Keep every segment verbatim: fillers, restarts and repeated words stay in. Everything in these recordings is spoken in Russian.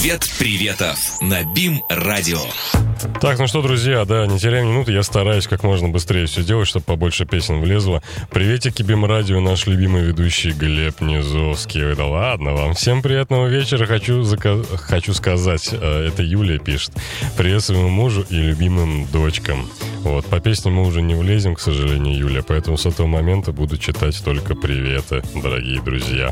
Привет приветов на БИМ-радио. Так, ну что, друзья, да, не теряем минуты, я стараюсь как можно быстрее все делать, чтобы побольше песен влезло. Приветики, БИМ-радио, наш любимый ведущий Глеб Низовский. Да ладно вам, всем приятного вечера, хочу, заказ... хочу сказать, это Юлия пишет. Привет своему мужу и любимым дочкам. Вот, по песне мы уже не влезем, к сожалению, Юля, поэтому с этого момента буду читать только приветы, дорогие друзья.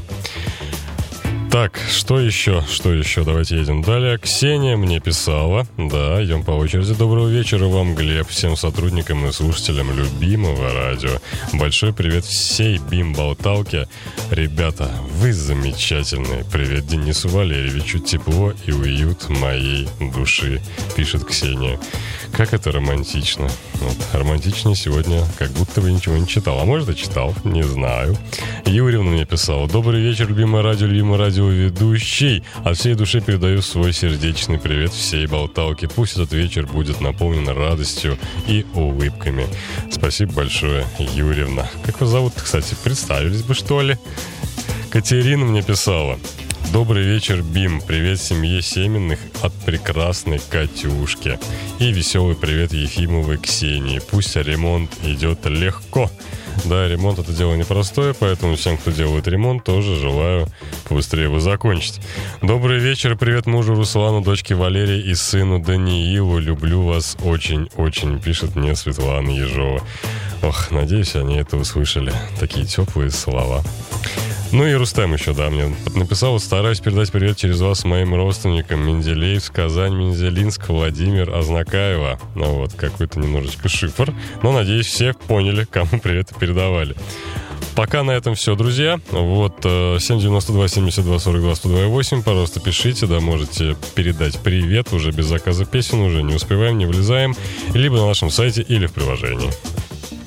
Так, что еще? Что еще? Давайте едем далее. Ксения мне писала. Да, идем по очереди. Доброго вечера вам, Глеб, всем сотрудникам и слушателям любимого радио. Большой привет всей БИМ-болталке. Ребята, вы замечательные. Привет Денису Валерьевичу. Тепло и уют моей души, пишет Ксения. Как это романтично. Вот, романтичнее сегодня, как будто бы ничего не читал. А может, и читал, не знаю. Юрьевна мне писала. Добрый вечер, любимое радио, любимый радиоведущий. От всей души передаю свой сердечный привет всей болталке. Пусть этот вечер будет наполнен радостью и улыбками. Спасибо большое, Юрьевна. Как вас зовут, кстати, представились бы, что ли? Катерина мне писала. Добрый вечер, БИМ. Привет семье Семенных от прекрасной Катюшки. И веселый привет Ефимовой Ксении. Пусть ремонт идет легко. Да, ремонт — это дело непростое, поэтому всем, кто делает ремонт, тоже желаю побыстрее его закончить. Добрый вечер, привет мужу Руслану, дочке Валерии и сыну Даниилу. Люблю вас очень-очень, пишет мне Светлана Ежова. Ох, надеюсь, они это услышали. Такие теплые слова. Ну и Рустем еще, да, мне написал. Стараюсь передать привет через вас моим родственникам. Менделеевск, Казань, Мензелинск, Владимир, Азнакаева. Ну вот, какой-то немножечко шифр. Но, надеюсь, все поняли, кому привет передавали. Пока на этом все, друзья. Вот, семь девяносто два семьдесят два сорок два сто два восемь. Пожалуйста, пишите, да, можете передать привет уже без заказа песен. Уже не успеваем, не влезаем. Либо на нашем сайте, или в приложении.